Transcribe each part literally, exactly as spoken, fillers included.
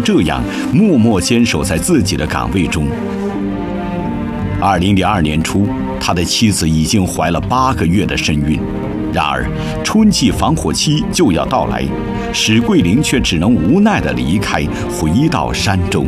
这样默默坚守在自己的岗位中。二零零二年初，他的妻子已经怀了八个月的身孕。然而，春季防火期就要到来，史桂林却只能无奈地离开，回到山中。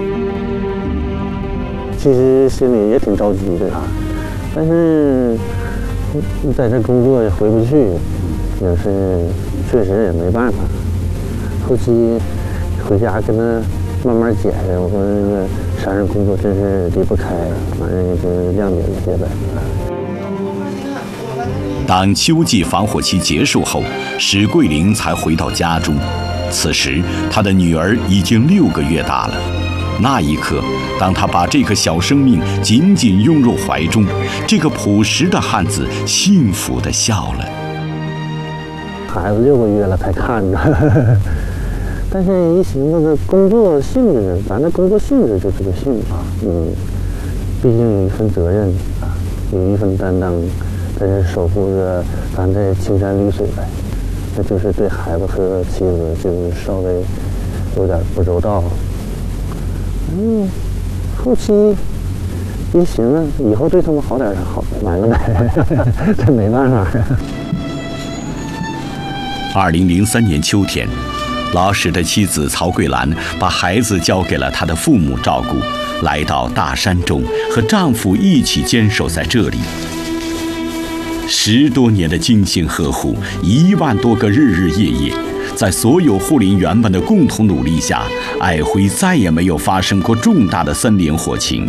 其实心里也挺着急的啊，但是你在这工作也回不去，也是确实也没办法。后期回家跟他慢慢解释，我说那个山上工作真是离不开，反正也是谅解一些呗。 当秋季防火期结束后，史桂林才回到家中。此时，他的女儿已经六个月大了。那一刻，当他把这个小生命紧紧拥入怀中，这个朴实的汉子幸福地笑了。 孩子六个月了才看着，但是一寻思这工作性质，咱这工作性质就是个性质，嗯，毕竟有一份责任啊，有一份担当。这是守护着咱这青山绿水呗，那就是对孩子和妻子就是稍微有点不周到。嗯，后期一寻思，以后对他们好点是好难了呗，这没办法。 二零零三年秋天，老史的妻子曹桂兰把孩子交给了他的父母照顾，来到大山中，和丈夫一起坚守在这里。十多年的精心呵护，一万多个日日夜夜，在所有护林员们的共同努力下，爱辉再也没有发生过重大的森林火情。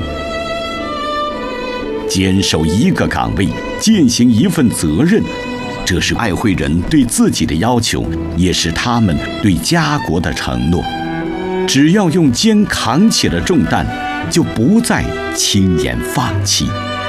坚守一个岗位，践行一份责任，这是爱辉人对自己的要求，也是他们对家国的承诺。只要用肩扛起了重担，就不再轻言放弃。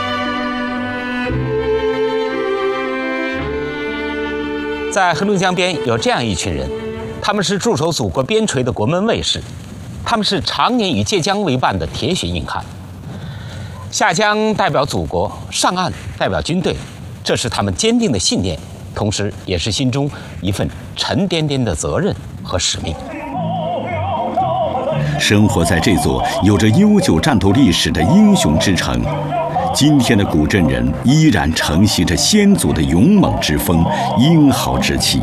在黑龙江边有这样一群人，他们是驻守祖国边陲的国门卫士，他们是常年与界江为伴的铁血硬汉。下江代表祖国，上岸代表军队，这是他们坚定的信念，同时也是心中一份沉甸甸的责任和使命。 生活在这座有着悠久战斗历史的英雄之城，今天的古镇人依然承袭着先祖的勇猛之风、英豪之气。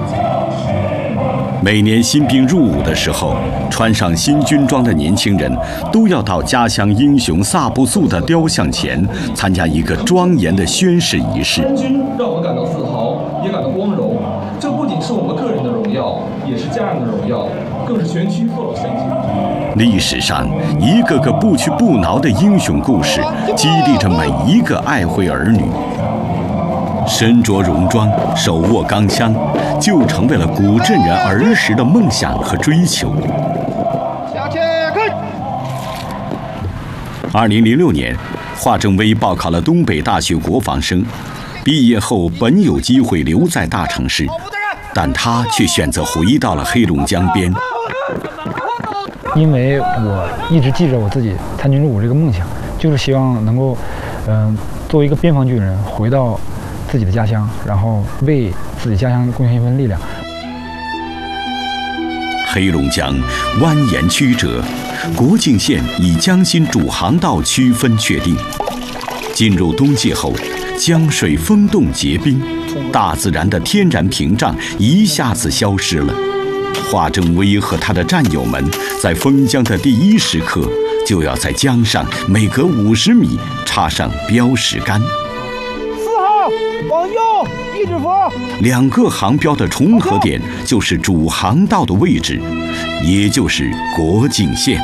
每年新兵入伍的时候，穿上新军装的年轻人都要到家乡英雄萨布素的雕像前参加一个庄严的宣誓仪式。 参军让我感到自豪，也感到光荣。这不仅是我们个人的荣耀，也是家人的荣耀，更是全区父老乡亲。 历史上一个个不屈不挠的英雄故事，激励着每一个爱辉儿女。身着戎装，手握钢枪，就成为了古镇人儿时的梦想和追求。二零零六年，华正威报考了东北大学国防生，毕业后本有机会留在大城市，但他却选择回到了黑龙江边。 因为我一直记着我自己参军入伍这个梦想，就是希望能够，嗯、呃，作为一个边防军人回到自己的家乡，然后为自己家乡贡献一份力量。 黑龙江蜿蜒曲折，国境线以江心主航道区分确定。进入冬季后，江水封冻结冰，大自然的天然屏障一下子消失了。华正威和他的战友们在封江的第一时刻，就要在江上每隔五十米插上标识杆。 四号往右一指符。 两个航标的重合点就是主航道的位置，也就是国境线。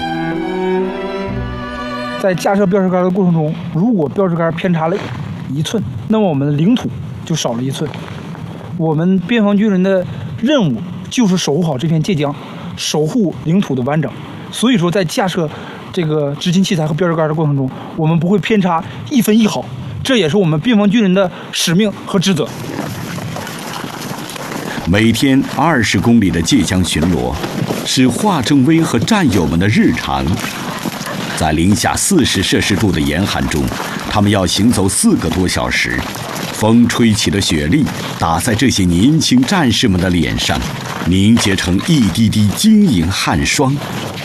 在架设标识杆的过程中，如果标识杆偏差了一寸，那么我们的领土就少了一寸。我们边防军人的任务就是守护好这片界江，守护领土的完整。所以说，在架设这个执勤器材和标识杆的过程中，我们不会偏差一分一毫，这也是我们边防军人的使命和职责。 每天二十公里的界江巡逻，是华正威和战友们的日常。在零下四十摄氏度的严寒中，他们要行走四个多小时。风吹起的雪粒打在这些年轻战士们的脸上，凝结成一滴滴晶莹汗霜。